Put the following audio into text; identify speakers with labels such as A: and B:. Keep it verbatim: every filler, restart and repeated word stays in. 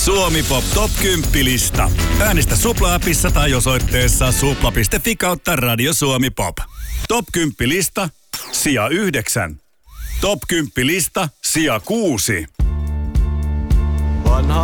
A: Suomi Pop Top kymmenen lista. Äänistä Supla-appissa tai osoitteessa supla piste fi kautta Radio Suomi Pop. Top kymmenen lista, sija yhdeksän. Top kymmenen lista, sija kuusi.